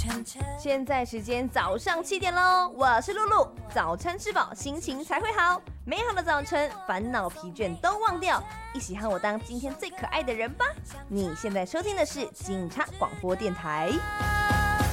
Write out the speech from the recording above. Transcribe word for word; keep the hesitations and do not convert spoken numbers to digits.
现在时间早上七点喽，我是露露。早餐吃饱，心情才会好。美好的早晨，烦恼疲倦都忘掉，一起和我当今天最可爱的人吧。你现在收听的是警察广播电台。